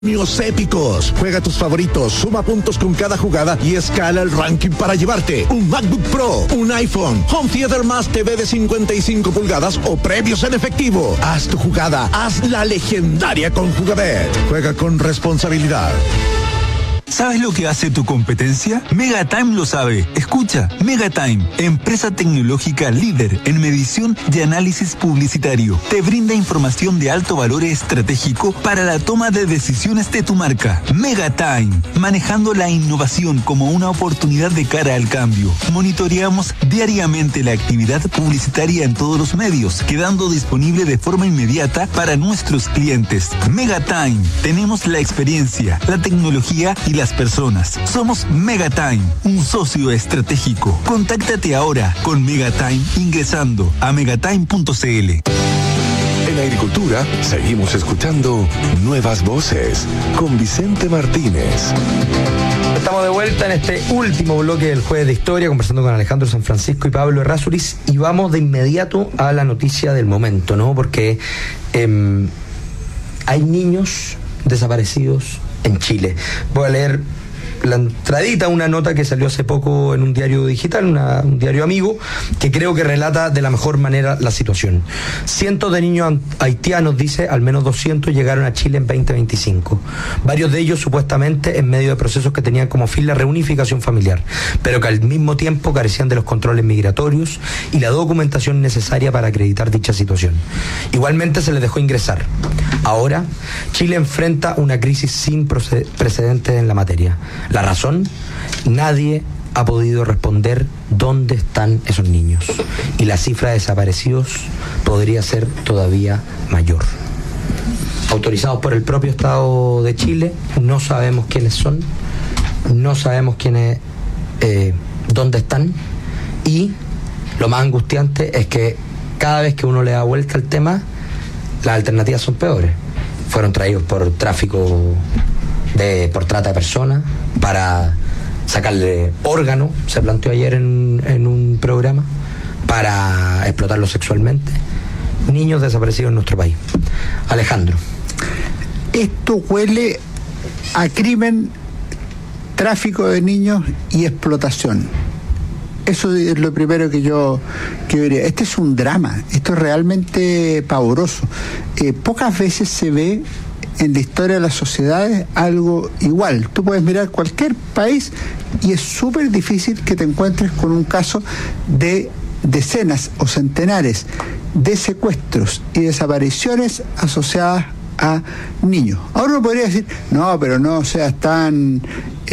Premios épicos. Juega tus favoritos, suma puntos con cada jugada y escala el ranking para llevarte un MacBook Pro, un iPhone, Home Theater más TV de 55 pulgadas o premios en efectivo. Haz tu jugada, haz la legendaria con Jugabet. Juega con responsabilidad. ¿Sabes lo que hace tu competencia? Megatime lo sabe. Escucha, Megatime, empresa tecnológica líder en medición y análisis publicitario. Te brinda información de alto valor estratégico para la toma de decisiones de tu marca. Megatime, manejando la innovación como una oportunidad de cara al cambio. Monitoreamos diariamente la actividad publicitaria en todos los medios, quedando disponible de forma inmediata para nuestros clientes. Megatime, tenemos la experiencia, la tecnología y las personas. Somos Megatime, un socio estratégico. Contáctate ahora con Megatime ingresando a megatime.cl. En agricultura, seguimos escuchando Nuevas Voces con Vicente Martínez. Estamos de vuelta en este último bloque del Jueves de Historia, conversando con Alejandro San Francisco y Pablo Errázuriz, y vamos de inmediato a la noticia del momento, ¿no? Porque hay niños desaparecidos en Chile. Voy a leer la entradita, una nota que salió hace poco en un diario digital, un diario amigo, que creo que relata de la mejor manera la situación. Cientos de niños haitianos, dice, al menos 200 llegaron a Chile en 2025. Varios de ellos supuestamente en medio de procesos que tenían como fin la reunificación familiar, pero que al mismo tiempo carecían de los controles migratorios y la documentación necesaria para acreditar dicha situación. Igualmente se les dejó ingresar. Ahora, Chile enfrenta una crisis sin precedentes en la materia. La razón, nadie ha podido responder dónde están esos niños. Y la cifra de desaparecidos podría ser todavía mayor. Autorizados por el propio Estado de Chile, no sabemos quiénes son, no sabemos quiénes, dónde están. Y lo más angustiante es que cada vez que uno le da vuelta al tema, las alternativas son peores. Fueron traídos por tráfico, por trata de personas, para sacarle órganos, se planteó ayer en un programa, para explotarlos sexualmente. Niños desaparecidos en nuestro país. Alejandro. Esto huele a crimen, tráfico de niños y explotación. Eso es lo primero que yo diría. Este es un drama, esto es realmente pavoroso. Pocas veces se ve en la historia de las sociedades algo igual. Tú puedes mirar cualquier país y es súper difícil que te encuentres con un caso de decenas o centenares de secuestros y desapariciones asociadas a niños. Ahora uno podría decir, no, pero no seas tan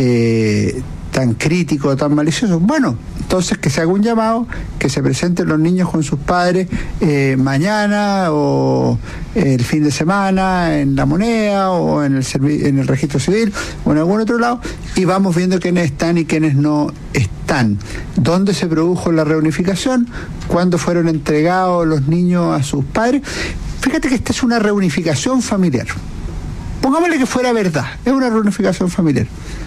crítico, tan malicioso. Bueno, entonces que se haga un llamado, que se presenten los niños con sus padres mañana o el fin de semana en La Moneda o en el registro civil o en algún otro lado, y vamos viendo quiénes están y quiénes no están. ¿Dónde se produjo la reunificación? ¿Cuándo fueron entregados los niños a sus padres? Fíjate que esta es una reunificación familiar. Pongámosle que fuera verdad, es una reunificación familiar.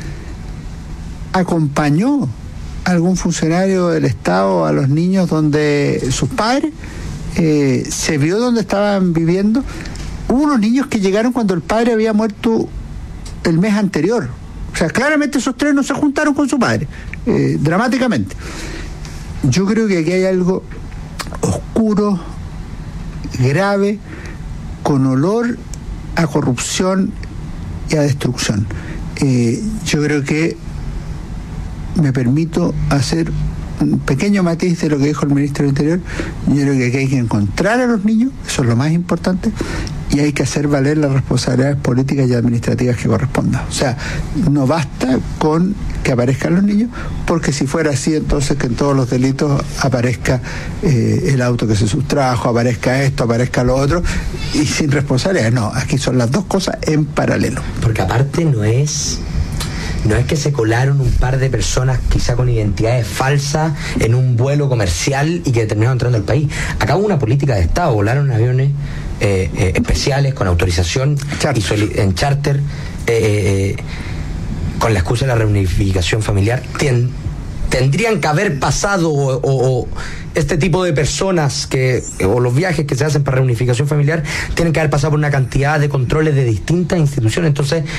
¿Acompañó algún funcionario del Estado a los niños donde sus padres? ¿Se vio dónde estaban viviendo? Hubo unos niños que llegaron cuando el padre había muerto el mes anterior. O sea, claramente esos tres no se juntaron con su padre, dramáticamente. Yo creo que aquí hay algo oscuro, grave, con olor a corrupción y a destrucción. Yo creo que me permito hacer un pequeño matiz de lo que dijo el ministro del Interior. Yo creo que aquí hay que encontrar a los niños, eso es lo más importante, y hay que hacer valer las responsabilidades políticas y administrativas que correspondan. O sea, no basta con que aparezcan los niños, porque si fuera así, entonces que en todos los delitos aparezca el auto que se sustrajo, aparezca esto, aparezca lo otro, y sin responsabilidad. No, aquí son las dos cosas en paralelo. Porque aparte no es que se colaron un par de personas quizá con identidades falsas en un vuelo comercial y que terminaron entrando al país. Acá hubo una política de Estado, volaron aviones especiales con autorización en charter, con la excusa de la reunificación familiar. tendrían que haber pasado o este tipo de personas o los viajes que se hacen para reunificación familiar tienen que haber pasado por una cantidad de controles de distintas instituciones. Entonces